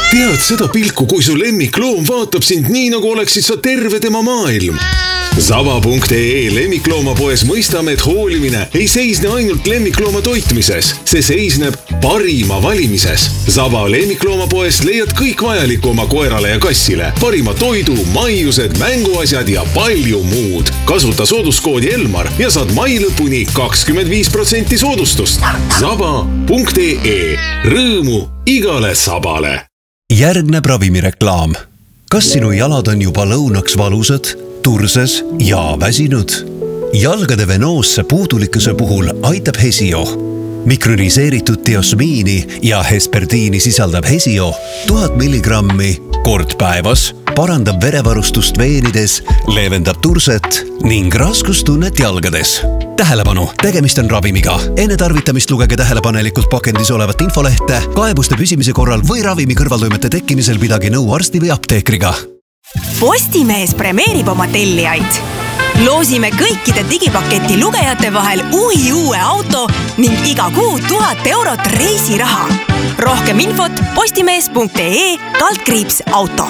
Tead seda pilku, kui su lemmikloom vaatab sind nii, nagu oleksid sa terve tema maailm. Saba.ee lemmikloomapoes mõistame, et hoolimine ei seisne ainult lemmiklooma toitmises. See seisneb parima valimises. Saba lemmikloomapoest leiad kõik vajaliku oma koerale ja kassile. Parima toidu, maiused, mänguasjad ja palju muud. Kasuta sooduskoodi Elmar ja saad mai lõpuni 25% soodustust. Saba.ee. Rõõmu igale sabale. Järgneb ravimireklaam. Kas sinu jalad on juba lõunaks valusad, turses ja väsinud? Jalgade venoosse puudulikkuse puhul aitab Hesio. Mikroniseeritud diosmiini ja hesperdiini sisaldab Hesio 1000 milligrammi kord päevas, parandab verevarustust veenides, leevendab turset ning raskustunnet jalgades. Tähelepanu, tegemist on ravimiga. Enne tarvitamist lugege tähelepanelikult pakendis olevat infolehte, kaebuste püsimise korral või ravimi kõrvaltoimete tekkimisel pidage nõu arsti või apteekriga. Postimees premeerib oma tellijaid. Loosime kõikide digipaketi lugejate vahel uue auto ning iga kuu 1000 eurot reisiraha. Rohkem infot postimees.ee/auto.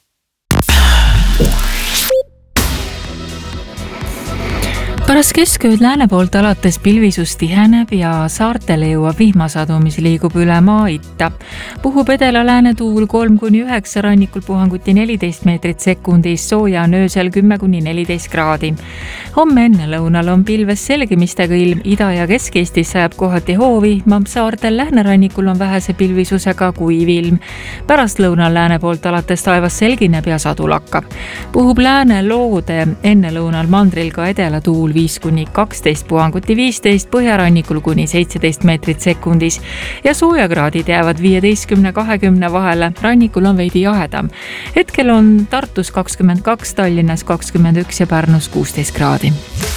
Pärast keskööd lääne poolt alates pilvisus tiheneb ja saartele jõuab vihmasadu, mis liigub üle maa itta. Puhub edela lääne tuul 3-9, rannikul puhanguti 14 meetrit sekundis, sooja on öösel 10-14 kraadi. Homme enne lõunal on pilves selgimistega ilm, ida- ja Kesk-Eestis sajab kohati hoovihma, saartel lähnerannikul on vähese pilvisusega kuiv ilm. Pärast lõunal lääne poolt alates taevas selgineb ja sadu lakkab. Puhub lääne loode, enne lõunal mandril ka edela tuul 5-12, puhanguti 15, põhjarannikul kuni 17 meetrit sekundis ja soojakraadid jäävad 15-20 vahele, rannikul on veidi jahedam. Hetkel on Tartus 22, Tallinnas 21 ja Pärnus 16 kraadi.